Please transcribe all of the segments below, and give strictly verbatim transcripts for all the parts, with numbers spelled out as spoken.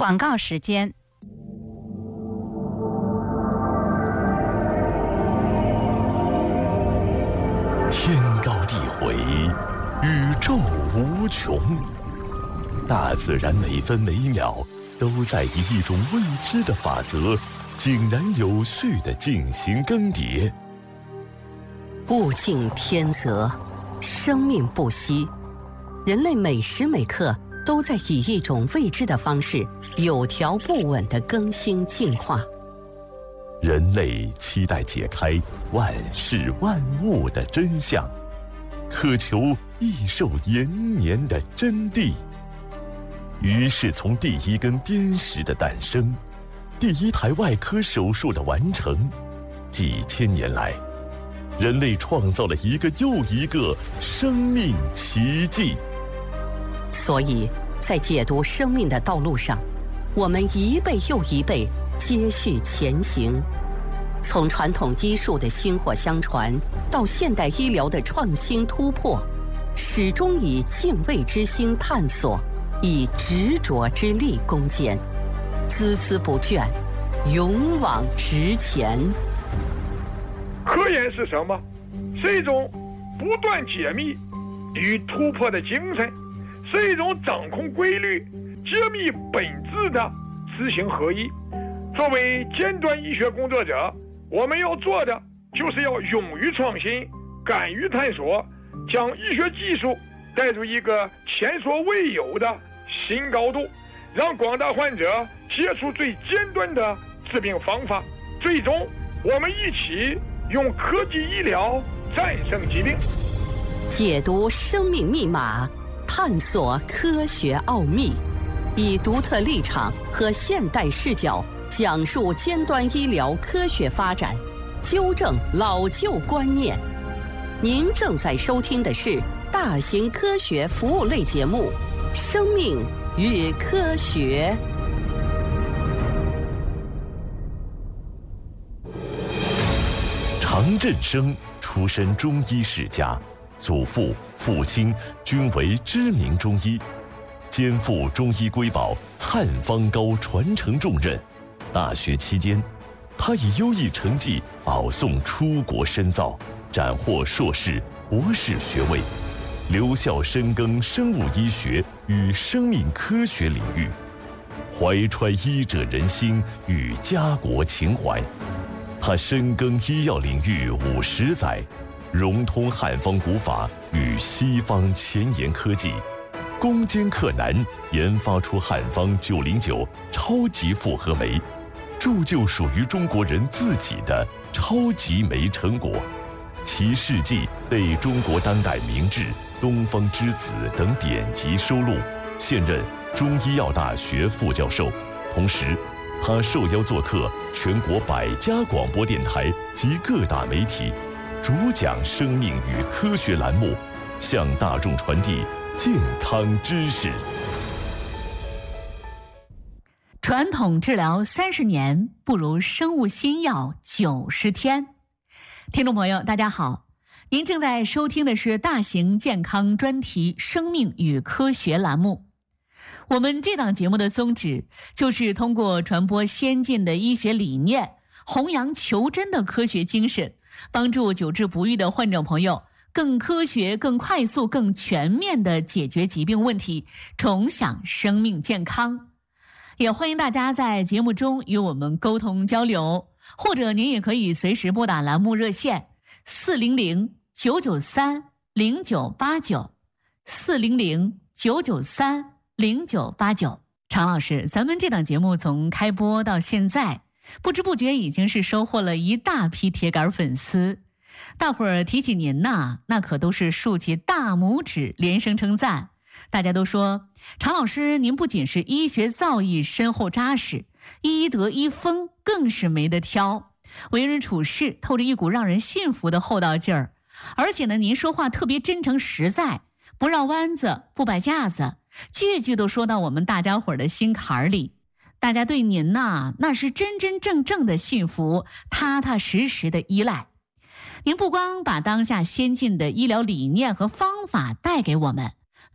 广告时间。 天高地回，宇宙无穷，大自然每分每秒都在以一种未知的法则，井然有序地进行更迭。 物竞天择，生命不息，人类每时每刻都在以一种未知的方式，有条不紊地更新进化。 人类期待解开万事万物的真相，渴求益寿延年的真谛。于是从第一根砭石的诞生，第一台外科手术的完成，几千年来，人类创造了一个又一个生命奇迹。 所以在解读生命的道路上，我们一辈又一辈接续前行，从传统医术的薪火相传到现代医疗的创新突破，始终以敬畏之心探索，以执着之力攻坚，孜孜不倦，勇往直前。 科研是什么？是一种不断解密与突破的精神，是一种掌控规律、揭秘本质的知行合一。作为尖端医学工作者，我们要做的就是要勇于创新，敢于探索，将医学技术带入一个前所未有的新高度，让广大患者接触最尖端的治病方法。最终，我们一起用科技医疗战胜疾病， 解读生命密码，探索科学奥秘，以独特立场和现代视角讲述尖端医疗科学发展，纠正老旧观念。您正在收听的是大型科学服务类节目《生命与科学》。 常振生出身中医世家，祖父、父亲均为知名中医，肩负中医瑰宝汉方膏传承重任。大学期间，他以优异成绩保送出国深造，斩获硕士、博士学位，留校深耕生物医学与生命科学领域，怀揣医者仁心与家国情怀。他深耕医药领域五十载，融通汉方古法与西方前沿科技，攻坚克难，研发出汉方九零九超级复合酶，铸就属于中国人自己的超级酶成果。其事迹被中国当代名制、东方之子等典籍收录，现任中医药大学副教授。同时，他受邀做客全国百家广播电台及各大媒体，主讲生命与科学栏目，向大众传递健康知识。 传统治疗三十年，不如生物新药九十天。听众朋友，大家好，您正在收听的是大型健康专题《生命与科学》栏目。我们这档节目的宗旨就是通过传播先进的医学理念，弘扬求真的科学精神，帮助久治不愈的患者朋友更科学、更快速、更全面地解决疾病问题，重享生命健康。也欢迎大家在节目中与我们沟通交流，或者您也可以随时拨打栏目热线四零零九九三零九八九四零零九九三零九八九。常老师，咱们这档节目从开播到现在，不知不觉已经是收获了一大批铁杆粉丝。大伙儿提起您呐，那可都是竖起大拇指，连声称赞。大家都说，常老师您不仅是医学造诣深厚扎实，医德医风更是没得挑，为人处事透着一股让人信服的厚道劲儿。而且呢，您说话特别真诚实在，不绕弯子，不摆架子，句句都说到我们大家伙的心坎里。大家对您呐，那是真真正正的信服，踏踏实实的依赖。您不光把当下先进的医疗理念和方法带给我们，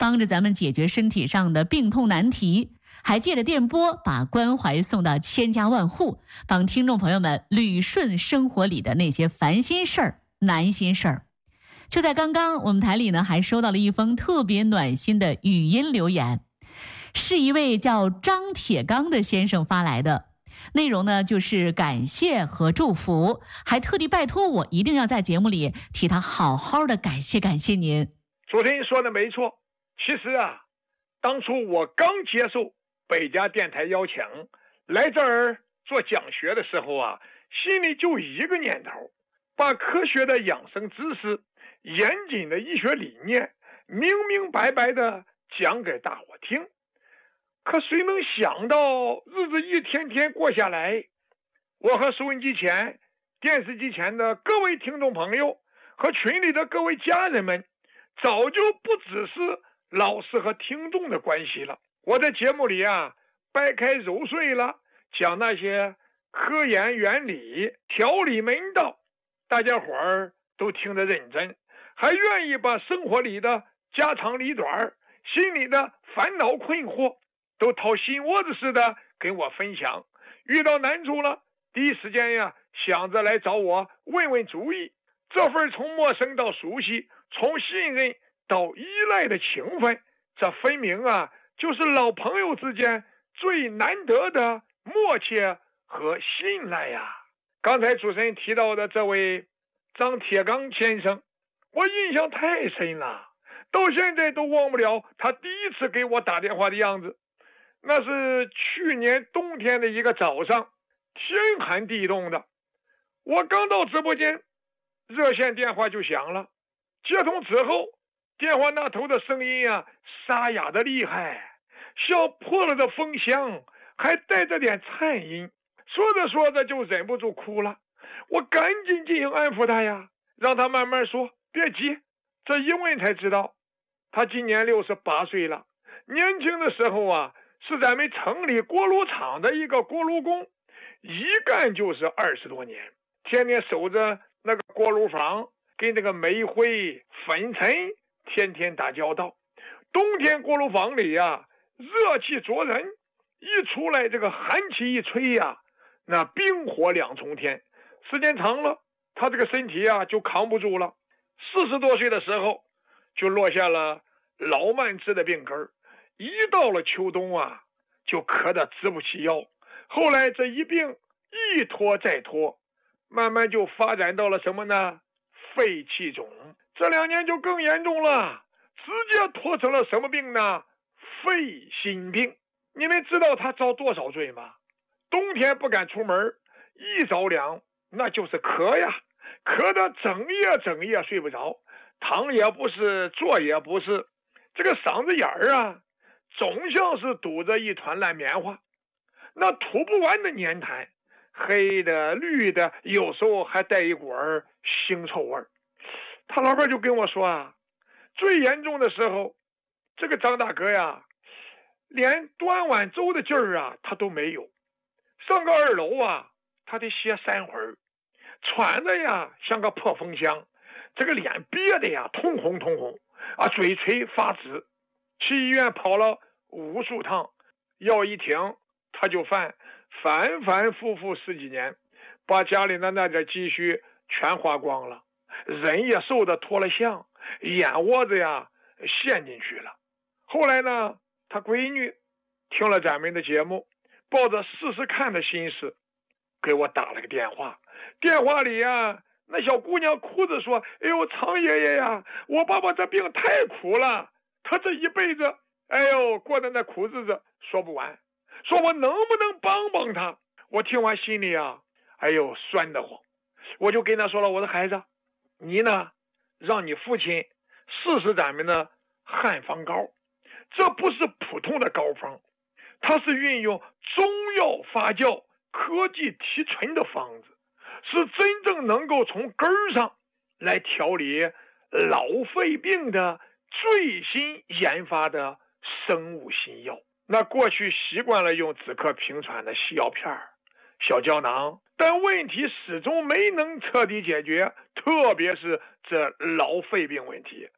帮着咱们解决身体上的病痛难题，还借着电波把关怀送到千家万户，帮听众朋友们捋顺生活里的那些烦心事儿、难心事儿。就在刚刚，我们台里呢还收到了一封特别暖心的语音留言，是一位叫张铁刚的先生发来的，内容呢就是感谢和祝福，还特地拜托我一定要在节目里替他好好的感谢感谢您。 主持人说的没错，其实啊，当初我刚接受北家电台邀请来这儿做讲学的时候啊，心里就一个念头，把科学的养生知识、严谨的医学理念明明白白的讲给大伙听。可谁能想到日子一天天过下来，我和收音机前、电视机前的各位听众朋友和群里的各位家人们，早就不只是老师和听众的关系了。我在节目里啊，掰开揉碎了讲那些科研原理、调理门道，大家伙儿都听得认真，还愿意把生活里的家长里短、心里的烦恼困惑都掏心窝子似的跟我分享。遇到难处了，第一时间呀想着来找我问问主意。这份从陌生到熟悉，从信任到依赖的情分，这分明啊就是老朋友之间最难得的默契和信赖呀。刚才主持人提到的这位张铁刚先生，我印象太深了，到现在都忘不了他第一次给我打电话的样子。那是去年冬天的一个早上，天寒地冻的，我刚到直播间，热线电话就响了。接通之后，电话那头的声音啊沙哑的厉害，像破了的风箱，还带着点颤音，说着说着就忍不住哭了。我赶紧进行安抚他呀，让他慢慢说，别急。这一问才知道，他今年六十八岁了，年轻的时候啊是咱们城里锅炉厂的一个锅炉工，一干就是二十多年，天天守着那个锅炉房，跟这个煤灰粉尘天天打交道。冬天锅炉房里呀，热气灼人，一出来这个寒气一吹呀，那冰火两重天。时间长了，他这个身体啊就扛不住了。四十多岁的时候，就落下了老慢支的病根，一到了秋冬啊，就咳得直不起腰。后来这一病一拖再拖，慢慢就发展到了什么呢？肺气肿。这两年就更严重了，直接拖成了什么病呢？肺心病。你们知道他遭多少罪吗？冬天不敢出门，一着凉那就是咳呀，咳得整夜整夜睡不着，躺也不是，坐也不是，这个嗓子眼儿啊总像是堵着一团烂棉花，那吐不完的粘痰，黑的绿的，有时候还带一股儿腥臭味。他老伴就跟我说啊，最严重的时候，这个张大哥呀连端碗粥的劲儿啊他都没有，上个二楼啊他得歇三会儿，喘的呀像个破风箱，这个脸憋的呀通红通红啊，嘴唇发紫。去医院跑了无数趟，药一停他就犯，反反复复十几年，把家里的那点积蓄全花光了，人也瘦得脱了相，眼窝子呀陷进去了。后来呢，他闺女听了咱们的节目，抱着试试看的心思给我打了个电话。电话里呀，那小姑娘哭着说，哎呦，常爷爷呀，我爸爸这病太苦了，他这一辈子哎呦过的那苦日子说不完，说我能不能帮帮他。我听完心里啊哎呦酸得慌，我就跟他说了，我的孩子，你呢让你父亲试试咱们的汉方膏，这不是普通的膏方，它是运用中药发酵科技提纯的方子，是真正能够从根儿上来调理老肺病的最新研发的生物新药。那过去习惯了用止咳平喘的西药片、小胶囊，但问题始终没能彻底解决，特别是这老肺病问题。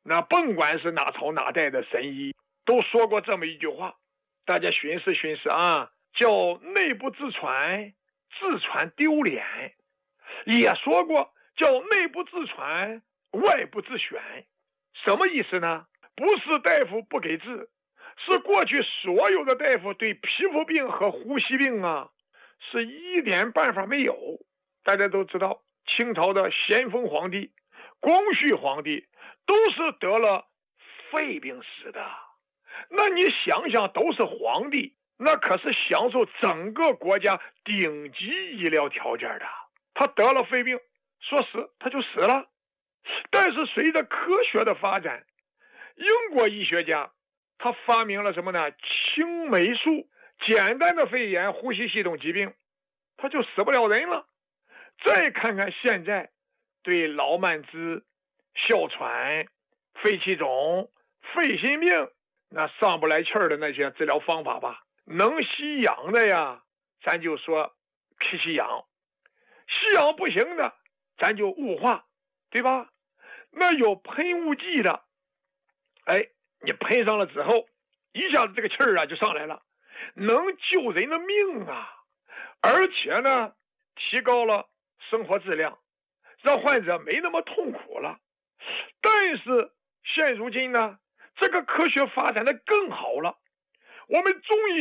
那甭管是哪朝哪代的神医，都说过这么一句话，大家寻思寻思啊，叫内部自传，自传丢脸；也说过叫内部自传，外部自选。什么意思呢？不是大夫不给治，是过去所有的大夫对皮肤病和呼吸病啊，是一点办法没有。大家都知道，清朝的咸丰皇帝、光绪皇帝都是得了肺病死的。那你想想，都是皇帝，那可是享受整个国家顶级医疗条件的。他得了肺病，说死他就死了。但是随着科学的发展，英国医学家他发明了什么呢？青霉素，简单的肺炎、呼吸系统疾病，他就死不了人了。再看看现在对老慢支、哮喘、肺气肿、肺心病那上不来气儿的那些治疗方法吧，能吸氧的呀，咱就说皮吸氧；吸氧不行的，咱就雾化，对吧？那有喷雾剂的，哎，你喷上了之后，一下子这个气儿啊就上来了，能救人的命啊！而且呢，提高了生活质量，让患者没那么痛苦了。但是现如今呢，这个科学发展的更好了，我们中医